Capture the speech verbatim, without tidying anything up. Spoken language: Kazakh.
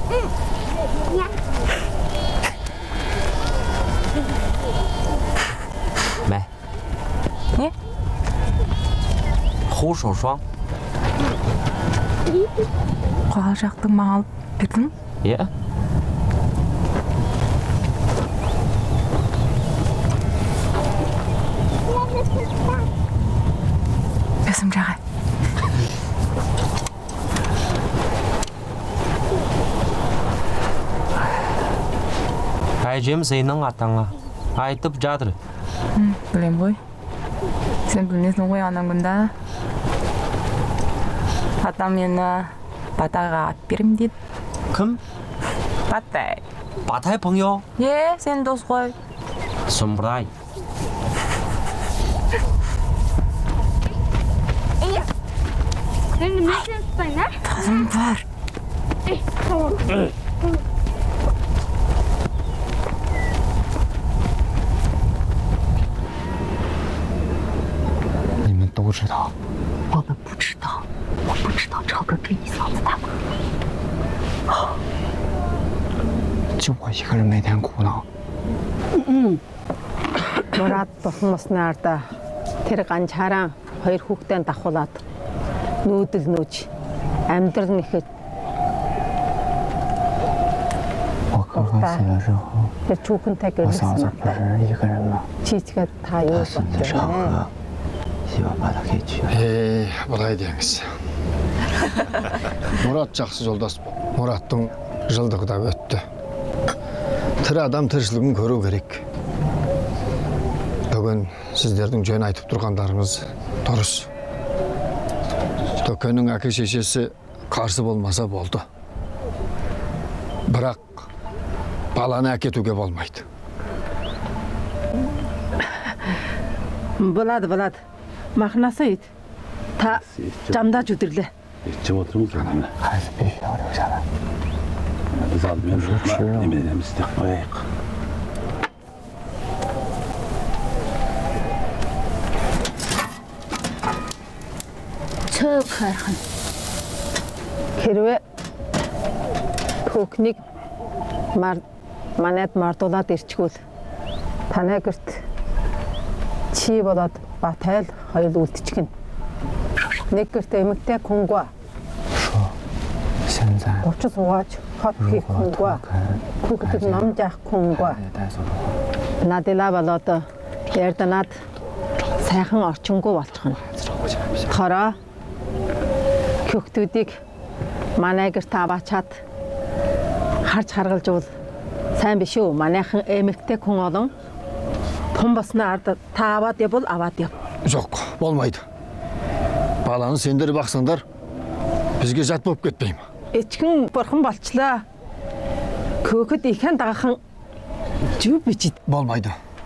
买。 你？ 护手霜。 Қағал жақтың маған алып бердің? Иә. Бәсім жағай. Әжем сенің атаңа айтып жатыр. Білем ғой. Сен білмесің ғой анамында. Атам мені Батайға ат берім дейді. Кім? Батай. Батай 朋友? Е, сен дос ғой. Сұмырай. Тазым бар. 你们都知道？ 我们不知道，我不知道超哥跟你嫂子他们。 就我一个人每天苦恼。 嗯。Мурат бохмос нарда тэр ганчаараа хоёр хүүхдээ давхуулаад нүүдэл нүүж амьдрал нэхэд 我哥哥死了之后， тэр чүүхэнтэй 我嫂子 гэлсэн. 不是一个人吗？ Чичгээ та юу 他死的超哥，希望把他给娶了。 Эй, былай деңіз. Мұрат жақсы жолдас. Мұраттың жылдығы да өтті. Тірі адам тіршілігін көру керек. Бүгін сіздердің жөн айтып тұрғандарыңыз дұрыс. Төкеннің әке шешесі қарсы болмаса болды. Бірақ баланы әкетуге болмайды. Болады, болады. Махнасы ит. Та жамда жүдірлі. 吃我这么干呢？ 孩子必须要留下来。 biz aldымен немеден істеп қояйық. Чөп хайхан. Хэрвээ түүхнийг мар манайд мардуулаад ирчихвэл танай гэрт чи болоод Батай л хоёул үлдчихнэ. Нэг гэрт эмэгтэй хүнгүй. 说现在 Учир суугач хот хийх хүнгүй. Хүүхдэд ном заах хүнгүй. 带走了， Надила болоод ярданаад сайхан орчингүй болчихно. Хороо хүүхдүүдийг манай гэрт аваачаад харж харгалж бол сайн биш үү? Манайхан эмэгтэй хүн олон том басна ард та аваад явбал аваад яв. Жоқ, болмайды. Баланы сендер бақсаңдар, бізге жат болып кетпейм. Эчгэн бурхан болчлаа. Көөхөд ихэн дагхан зүв бичид. Болмайды.